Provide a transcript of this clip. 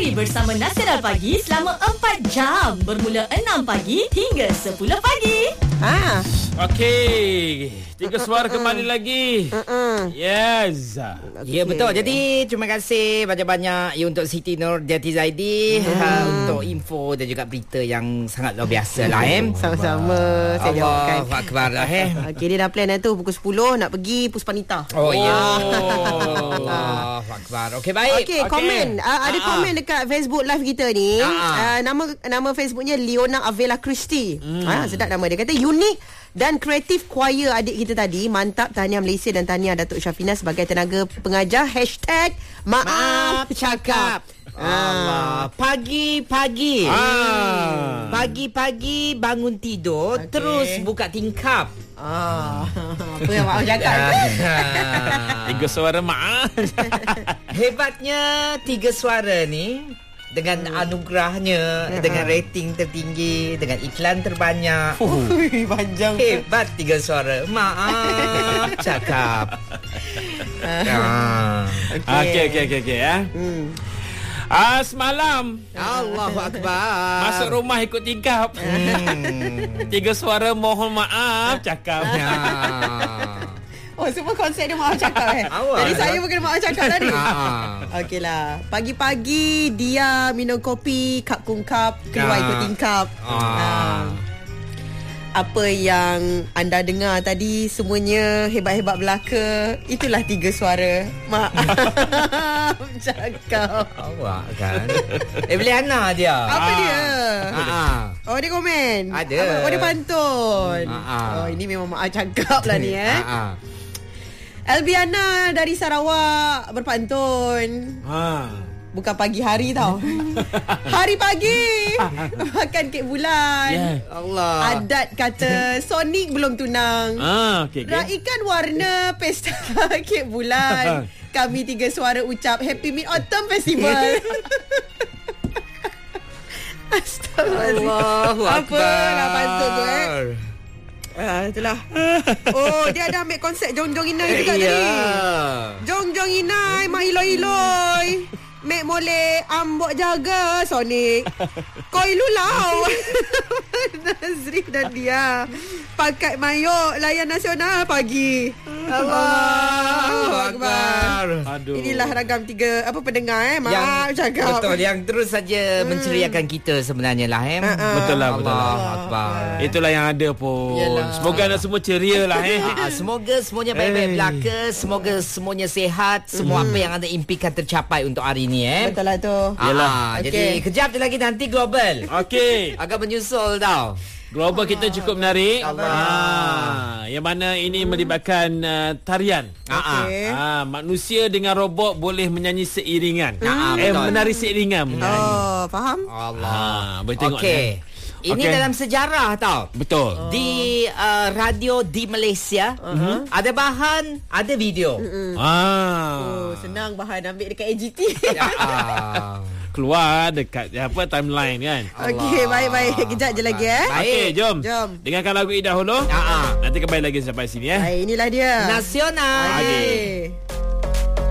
Mari bersama Nasional Pagi selama 4 jam. Bermula 6 pagi hingga 10 pagi. Okey, Tiga Suara kembali lagi. Yes. Ya, betul. Jadi terima kasih banyak-banyak untuk Siti Nurjati Zaidi untuk info dan juga berita yang sangat luar biasa lah. Sama-sama. Saya jawabkan. Allahu Akbar lah. Okey, dia dah plan tu pukul 10 nak pergi Puspanita. Oh ya. Allahu Akbar. Okey, baik. Okey, komen. Ada komen dekat Facebook live kita ni. Nama Facebooknya Leona Avella Christie. Sedap nama dia. Kata unik dan kreatif choir adik kita tadi. Mantap, tahniah Malaysia dan tahniah Datuk Syafina sebagai tenaga pengajar. #Maaf Cakap. Pagi-pagi Pagi-pagi bangun tidur, terus buka tingkap. Apa yang maaf cakap? Tiga Suara maaf. Hebatnya Tiga Suara ni, dengan anugerahnya, dengan rating tertinggi, dengan iklan terbanyak. Panjang. Hebat Tiga Suara. Maaf cakap. Okey ya. Semalam Allahu Akbar. masuk rumah ikut tingkap. Tiga Suara mohon maaf cakap. Oh, semua konsep dia maaf cakap Jadi saya pun kena maaf cakap tadi. Okeylah. Pagi-pagi dia minum kopi, kap kungkap, keluar ikut tingkap. Apa yang anda dengar tadi semuanya hebat-hebat belaka. Itulah Tiga Suara. Maaf cakap. Awak kan. Beliana dia. Apa dia? Oh, dia komen. Ada. Oh, dia pantun. Oh, ini memang maaf cakap lah ni Elbiana dari Sarawak berpantun. Bukan pagi hari tau. Hari pagi makan kek bulan. Allah. Adat kata Sonic belum tunang. Okey. Raikan warna pesta kek bulan. Kami Tiga Suara ucap Happy Mid Autumn Festival. Astagfirullahaladzim. Allahu Akbar. Apalah pantun tu itulah. Oh, dia ada ambil konsep Jong-Jong Inai juga tadi. Jong-Jong Inai mak iloi-iloi. Mek molek ambok jaga Sonic. Koi lulau. Nazri dan dia pakai mayok layan nasional pagi. Allahu Akbar. Aduh. Inilah ragam tiga pendengar maaf cakap. Betul, yang terus saja menceriakan kita sebenarnya lah Betul lah. Allahu Akbar. Itulah yang ada pun. Yalah. Semoga anda semua ceria lah Semoga semuanya baik-baik belaka. Semoga semuanya sihat. Semua apa yang anda impikan tercapai untuk hari ini Betul lah tu. Yalah. Jadi kejap je lagi nanti global Okey. agak menyusul tau. Global kita cukup menarik. Yang mana ini melibatkan tarian. Manusia dengan robot boleh menyanyi seiringan. Menari seiringan. Oh, faham? Allah. Boleh tengok. Ini dalam sejarah tau. Betul. Di radio di Malaysia ada bahan, ada video. Oh, senang bahan ambil dekat AGT. Keluar dekat timeline kan. Okey, baik-baik. Kejap je lagi Okey, jom. Jom. Dengarkan lagu Ida dulu. Nanti kembali lagi sampai sini Inilah dia. Nasional. Okey.